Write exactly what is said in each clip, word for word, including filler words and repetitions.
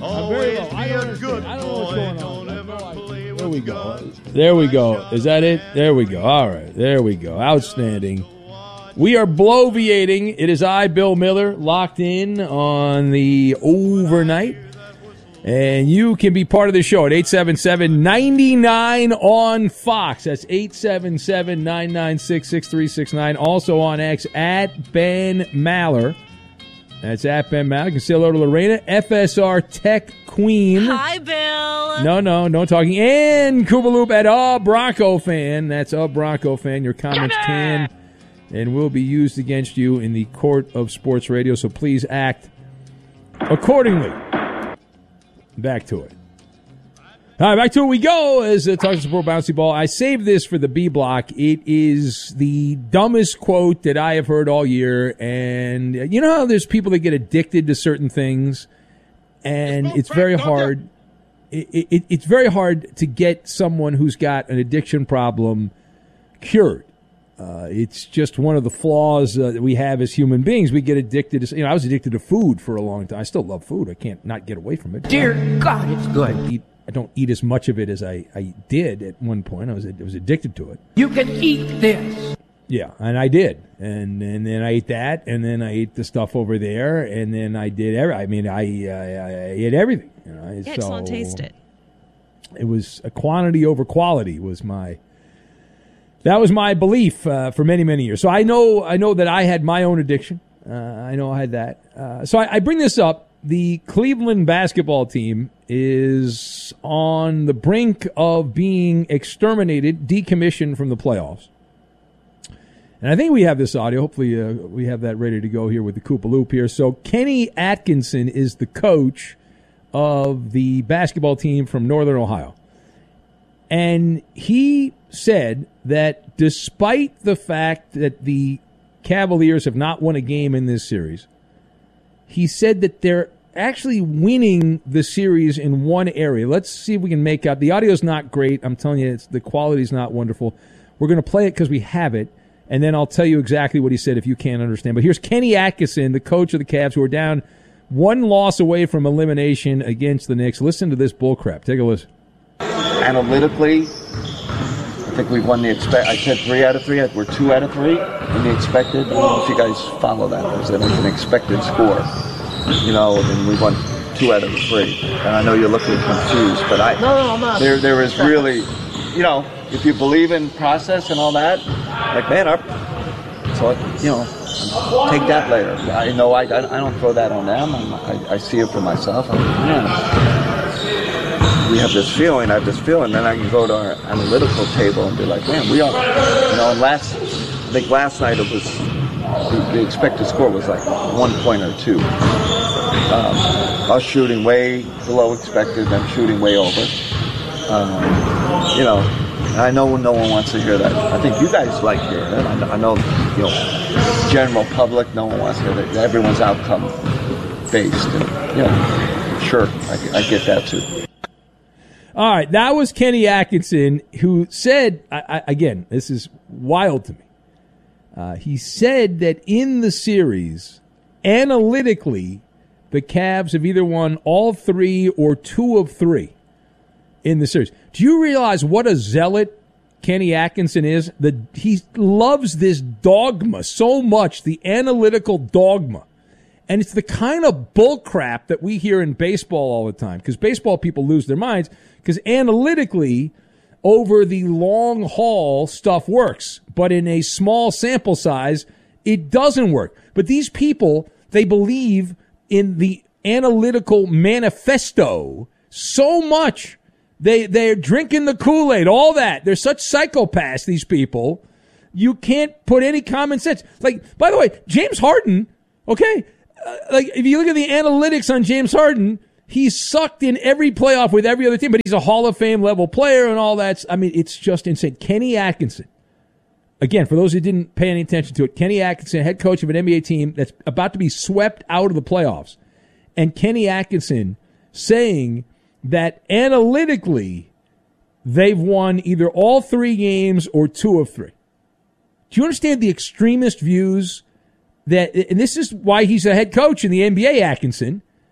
I'm very low. I don't understand. I don't know what's going on. There we go. There we go. Is that it? There we go. All right. There we go. Outstanding. We are bloviating. It is I, Bill Miller, locked in on the overnight. And you can be part of the show at eight seven seven, nine nine on Fox. That's eight seven seven, nine nine six, six three six nine. Also on X at Ben Maller. That's at Ben Maller. You can say hello to Lorena, F S R Tech Queen. Hi, Bill. No, no, no talking. And Koopaloop at a Bronco fan. That's a Bronco fan. Your comments can and will be used against you in the court of sports radio, so please act accordingly. Back to it. All right, back to it we go as uh, talking support bouncy ball. I saved this for the B block. It is the dumbest quote that I have heard all year. And you know how there's people that get addicted to certain things, and it's very hard. It, it, it's very hard to get someone who's got an addiction problem cured. Uh, it's just one of the flaws uh, that we have as human beings. We get addicted to, you know, I was addicted to food for a long time. I still love food. I can't not get away from it. Dear God, it's good. I, eat, I don't eat as much of it as I, I did at one point. I was I was addicted to it. You can eat this. Yeah, and I did. And and then I ate that, and then I ate the stuff over there, and then I did every, I mean, I, I, I ate everything. You know, Yeah, so I just want to taste it. It was a quantity over quality was my... That was my belief uh, for many, many years. So I know I know that I had my own addiction. Uh, I know I had that. Uh, so I, I bring this up. The Cleveland basketball team is on the brink of being exterminated, decommissioned from the playoffs. And I think we have this audio. Hopefully uh, we have that ready to go here with the Koopaloop here. So Kenny Atkinson is the coach of the basketball team from Northern Ohio. And he said that despite the fact that the Cavaliers have not won a game in this series, he said that they're actually winning the series in one area. Let's see if we can make out. The audio's not great. I'm telling you, it's, the quality's not wonderful. We're going to play it because we have it, and then I'll tell you exactly what he said if you can't understand. But here's Kenny Atkinson, the coach of the Cavs, who are down one loss away from elimination against the Knicks. Listen to this bullcrap. Take a listen. Analytically, I think we've won the expect. I said three out of three. We're two out of three in the expected. I don't know if you guys follow that. There's an expected score, you know, and we won two out of the three. And I know you're looking confused, but I No, no, I'm not. there there is really, you know, if you believe in process and all that, like man, our so you know, take that later. I know I I, I don't throw that on them. I'm, I I see it for myself. I'm, man, we have this feeling, I have this feeling, then I can go to our analytical table and be like, man, we are, you know, and last, I think last night it was, the, the expected score was like one point or two. Um, us shooting way below expected, them shooting way over. Um, you know, I know no one wants to hear that. I think you guys like hearing it. I know, I know, you know, general public, no one wants to hear that. Everyone's outcome based. And, you know, sure, I, I get that too. All right, that was Kenny Atkinson, who said, I, I, again, this is wild to me. Uh, he said that in the series, analytically, the Cavs have either won all three or two of three in the series. Do you realize what a zealot Kenny Atkinson is? The, he loves this dogma so much, the analytical dogma. And it's the kind of bullcrap that we hear in baseball all the time, because baseball people lose their minds, because analytically, over the long haul, stuff works. But in a small sample size, it doesn't work. But these people, they believe in the analytical manifesto so much. They, they're drinking the Kool-Aid, all that. They're such psychopaths, these people. You can't put any common sense. Like, by the way, James Harden, okay, uh, like if you look at the analytics on James Harden, he's sucked in every playoff with every other team, but he's a Hall of Fame level player and all that. I mean, it's just insane. Kenny Atkinson, again, for those who didn't pay any attention to it, Kenny Atkinson, head coach of an N B A team that's about to be swept out of the playoffs. And Kenny Atkinson saying that analytically they've won either all three games or two of three. Do you understand the extremist views that, and this is why he's a head coach in the N B A, Atkinson.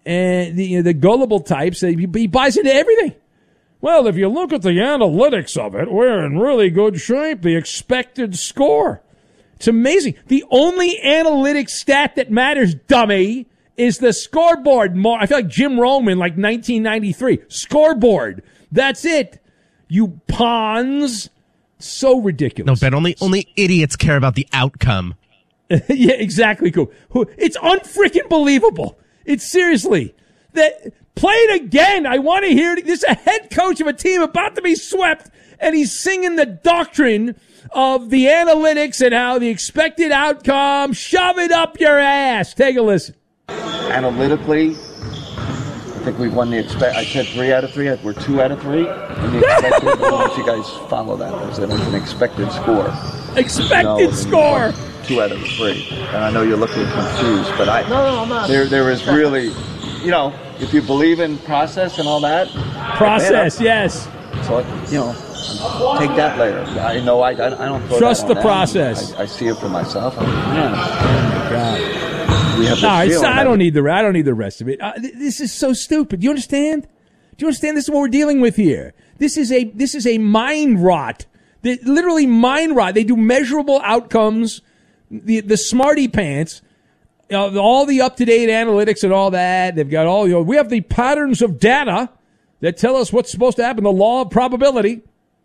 And the, you know, the gullible types, he, he buys into everything. Well, if you look at the analytics of it, we're in really good shape. The expected score. It's amazing. The only analytic stat that matters, dummy, is the scoreboard. I feel like Jim Rome in like nineteen ninety-three. Scoreboard. That's it. You pawns. So ridiculous. No, Ben, only, only idiots care about the outcome. Yeah, exactly. Cool. It's unfreaking believable. It's seriously that play it again. I want to hear it. This is a head coach of a team about to be swept, and he's singing the doctrine of the analytics and how the expected outcome. Shove it up your ass. Take a listen. Analytically, I think we've won the expect. I said three out of three. We're two out of three. And the expected. I don't know if you guys follow that. There's an, an expected score. Expected no, score. Two out of the three, and I know you're looking confused, but I No, no, I'm not. there there is really, you know, if you believe in process and all that, Process, man, yes. so you know, take that later. I know I I, I don't throw Trust that on the them. process. I, I see it for myself. I'm, man, God. we have this No, it's, feeling I that don't need the I don't need the rest of it. Uh, th- this is so stupid. Do you understand? Do you understand? This is what we're dealing with here. This is a this is a mind rot. The, literally mind rot. They do measurable outcomes. The the smarty pants, you know, all the up to date analytics and all that. They've got all. You know, we have the patterns of data that tell us what's supposed to happen. The law of probability.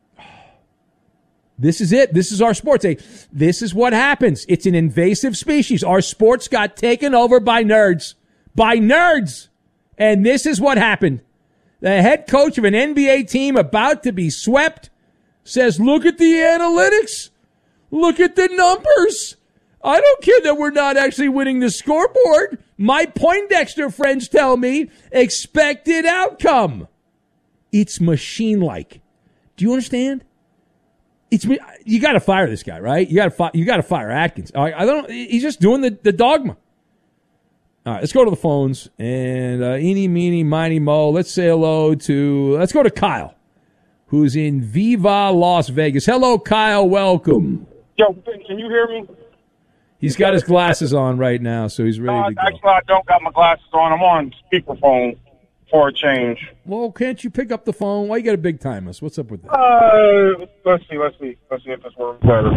This is it. This is our sports. Hey, this is what happens. It's an invasive species. Our sports got taken over by nerds. By nerds. And this is what happened. The head coach of an N B A team about to be swept says, look at the analytics. Look at the numbers. I don't care that we're not actually winning the scoreboard. My Poindexter friends tell me expected outcome. It's machine-like. Do you understand? It's you got to fire this guy, right? You got to fi- you got to fire Atkins. I, I don't. He's just doing the, the dogma. All right, let's go to the phones and uh, eeny, meeny, miny, mo. Let's say hello to. Let's go to Kyle, who's in Viva Las Vegas. Hello, Kyle. Welcome. Yo, can you hear me? He's got his glasses on right now, so he's ready No, to go. actually, I don't got my glasses on. I'm on speakerphone for a change. Well, can't you pick up the phone? Why you got to big time us? What's up with that? Uh, let's see, let's see, let's see if this works better.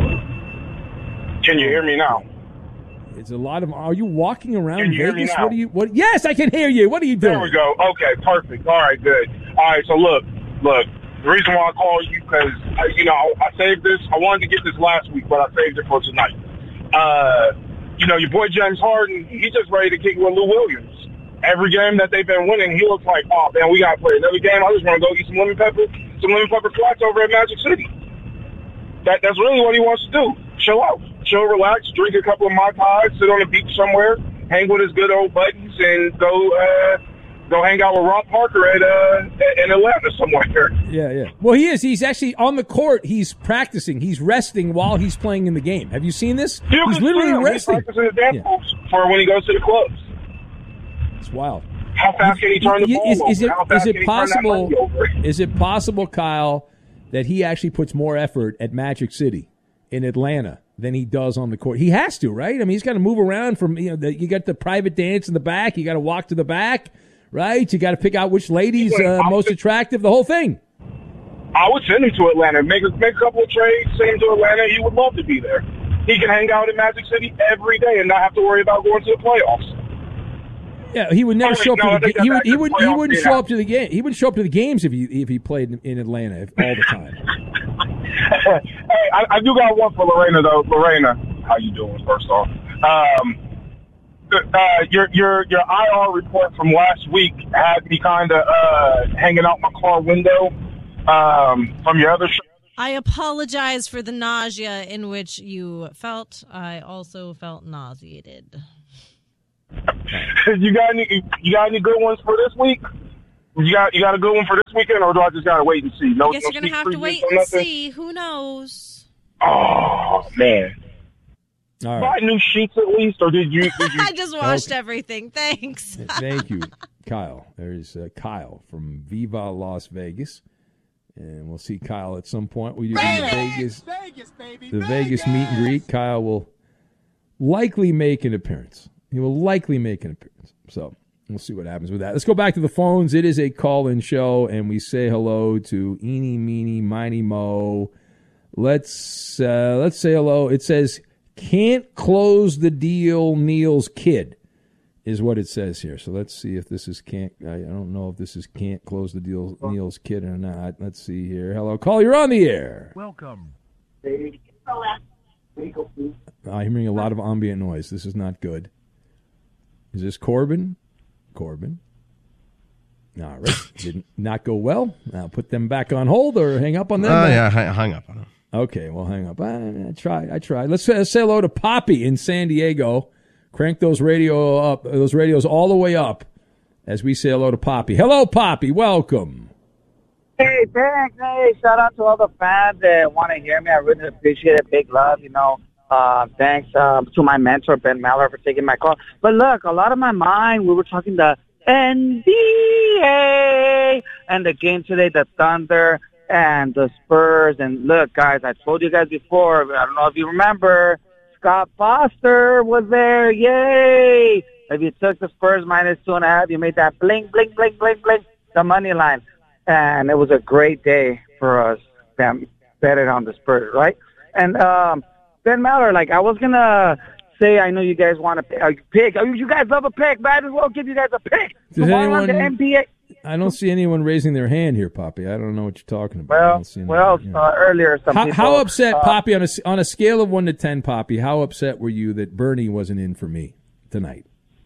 Can you hear me now? It's a lot of. Are you walking around Can you hear me Vegas? now? What are you? What? Yes, I can hear you. What are you doing? There we go. Okay, perfect. All right, good. All right, so look, look. The reason why I called you because you know I saved this. I wanted to get this last week, but I saved it for tonight. Uh, you know, your boy James Harden, he's just ready to kick with Lou Williams. Every game that they've been winning, he looks like, oh man, we got to play another game. I just want to go eat some lemon pepper, some lemon pepper flats over at Magic City. That that's really what he wants to do. Chill out, chill, relax, drink a couple of Mai Tais, sit on the beach somewhere, hang with his good old buddies, and go uh, go hang out with Ron Parker at uh, in Atlanta somewhere. Yeah, yeah. Well, he is. He's actually on the court. He's practicing. He's resting while he's playing in the game. Have you seen this? You he's can literally see him. resting. He's practicing his dance Yeah. moves for when he goes to the clubs. It's wild. How fast can he turn the Y- ball is, is it over? How is fast it can he turn that possible? money over? Is it possible, Kyle, that he actually puts more effort at Magic City in Atlanta than he does on the court? He has to, right? I mean, he's got to move around from you know. The, you got the private dance in the back. You got to walk to the back, right? You got to pick out which lady's uh, most attractive. The whole thing. I would send him to Atlanta. Make a, make a couple of trades, send him to Atlanta. He would love to be there. He can hang out in Magic City every day and not have to worry about going to the playoffs. Yeah, he would never I show up think- no, I to the think game. He that's would. He actually would. He playoff wouldn't being show out. up to the game. He wouldn't show up to the games if he if he played in, in Atlanta if, all the time. Hey, I, I do got one for Lorena though. Lorena, how you doing? First off, um, uh, your your your I R report from last week had me kind of uh, hanging out my car window um, from your other show. I apologize for the nausea in which you felt. I also felt nauseated. You got any? You got any good ones for this week? You got you got a good one for this weekend, or do I just gotta wait and see? No, I guess no you're going to sneak have to previews wait or and nothing? see. Who knows? Oh man! All Buy right. new sheets at least, or did you? Did you I just watched Okay. everything. Thanks. Thank you, Kyle. There's uh, Kyle from Viva Las Vegas, and we'll see Kyle at some point. We do the Vegas, Vegas, baby. the Vegas meet and greet. Kyle will likely make an appearance. He will likely make an appearance. So We'll see what happens with that. Let's go back to the phones. It is a call-in show, and we say hello to Eeny, Meeny, Miny, Mo. Let's uh, let's say hello. It says, can't close the deal, Neil's kid, is what it says here. So let's see if this is can't. I don't know if this is can't close the deal, Neil's kid or not. Let's see here. Hello, call. You're on the air. Welcome. I'm hearing a lot of ambient noise. This is not good. Is this Corbin? Corbin. All right. Did not go well. Now put them back on hold or hang up on them. Oh, uh, yeah, I hung up on them. Okay, well, hang up. I, I tried. I tried. Let's uh, say hello to Poppy in San Diego. Crank those radio up, those radios all the way up as we say hello to Poppy. Hello, Poppy. Welcome. Hey, thanks. Hey, shout out to all the fans that want to hear me. I really appreciate it. Big love, you know. Uh, thanks uh, to my mentor, Ben Maller, for taking my call. But look, a lot of my mind, we were talking the N B A and the game today, the Thunder and the Spurs. And look, guys, I told you guys before, I don't know if you remember, Scott Foster was there. Yay! If you took the Spurs minus two and a half, you made that bling, bling, bling, bling, bling, the money line. And it was a great day for us that betted on the Spurs, right? And um, Ben Maller, like, I was going to say, I know you guys want to pick. pick. Oh, you guys love a pick. Might as well give you guys a pick. Does Tomorrow anyone, on the N B A. I don't see anyone raising their hand here, Poppy. I don't know what you're talking about. Well, I don't see anyone, well yeah. uh, earlier some how, people. how upset, uh, Poppy, on a, on a scale of one to ten, Poppy, how upset were you that Bernie wasn't in for me tonight?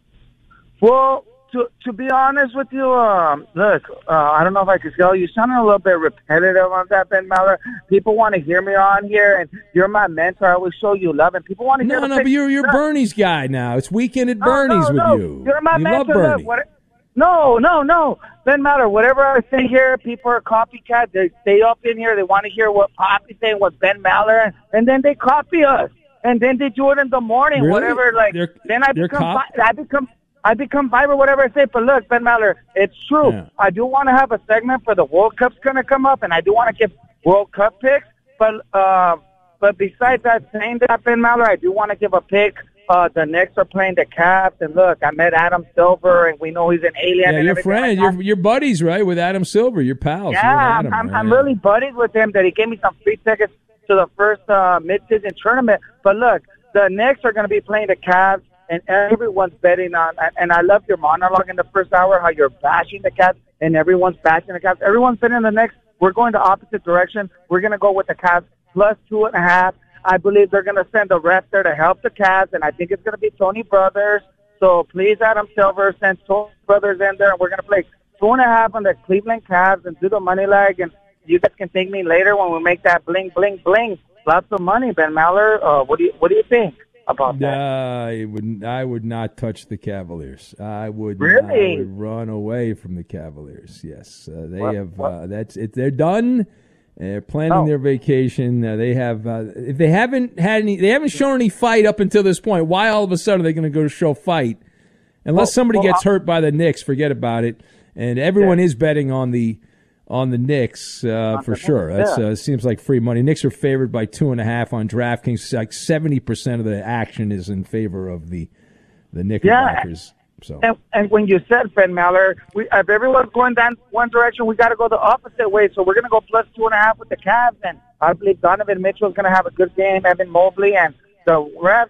Well, to to be honest with you, um, look, uh, I don't know if I could tell you, sounding a little bit repetitive on that, Ben Maller. People want to hear me on here, and you're my mentor. I always show you love, and people want to hear No, the no, pick. but you're, you're No. Bernie's guy now. It's Weekend at No, Bernie's no, no. with you. You're my you mentor. love Bernie. Look, what, no, no, no. Ben Maller, whatever I say here, people are copycat. They stay up in here. They want to hear what Poppy's saying, what Ben Maller, and, and then they copy us. And then they do it in the morning, Really? whatever. Like They're- then I they're become, cop- vi- I become, I become viral, whatever I say. But look, Ben Maller, it's true. Yeah. I do want to have a segment for the World Cup's going to come up, and I do want to give World Cup picks. But uh, but besides that, saying that, Ben Maller, I do want to give a pick. Uh, the Knicks are playing the Cavs, and look, I met Adam Silver, and we know he's an alien. Yeah, and your everything friend, like that. you're, you're buddies, right, with Adam Silver, your pals. You and Yeah, Adam, I'm, I'm, right? I'm really buddies with him that he gave me some free tickets to the first uh, mid-season tournament. But look, the Knicks are going to be playing the Cavs, and everyone's betting on. And I love your monologue in the first hour, how you're bashing the Cavs, and everyone's bashing the Cavs. Everyone's betting on the Knicks. We're going the opposite direction. We're going to go with the Cavs plus two and a half. I believe they're going to send a ref there to help the Cavs, and I think it's going to be Tony Brothers. So please, Adam Silver, send Tony Brothers in there, and we're going to play two and a half on the Cleveland Cavs and do the money leg. And you guys can thank me later when we make that bling, bling, bling. Lots of money, Ben Maller. Uh, what do you What do you think about that? I would I would not touch the Cavaliers. I would, Really? I would run away from the Cavaliers. Yes, uh, they What- have. what? Uh, that's it. They're done. They're planning Oh. their vacation. Uh, they have. Uh, if they haven't had any, they haven't shown any fight up until this point. Why all of a sudden are they going to go to show fight? Unless Well, somebody well, gets I- hurt by the Knicks, forget about it. And everyone is betting on the on the Knicks uh, for the sure. Knicks, That's yeah. uh, seems like free money. Knicks are favored by two and a half on DraftKings. Like seventy percent of the action is in favor of the the Knickerbockers. So And, and when you said, Ben Maller, we, if everyone's going down one direction, we got to go the opposite way. So we're going to go plus two and a half with the Cavs. And I believe Donovan Mitchell's going to have a good game, Evan Mobley, and the refs.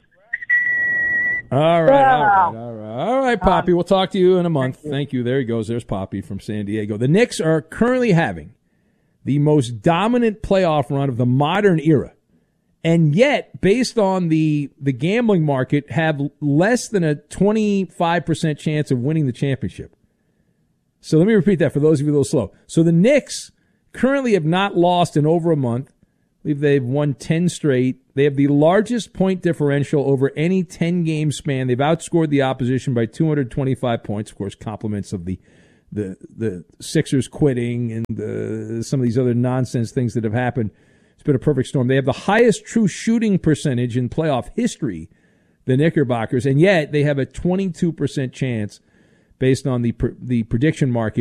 all right, Yeah. all right, all right, all right, Poppy. We'll talk to you in a month. Thank you. Thank you. There he goes. There's Poppy from San Diego. The Knicks are currently having the most dominant playoff run of the modern era. And yet, based on the the gambling market, have less than a twenty-five percent chance of winning the championship. So let me repeat that for those of you a little slow. So the Knicks currently have not lost in over a month. I believe they've won ten straight. They have the largest point differential over any ten-game span. They've outscored the opposition by two hundred twenty-five points. Of course, compliments of the the the Sixers quitting and the, some of these other nonsense things that have happened. It's been a perfect storm. They have the highest true shooting percentage in playoff history, the Knickerbockers, and yet they have a twenty-two percent chance based on the the prediction market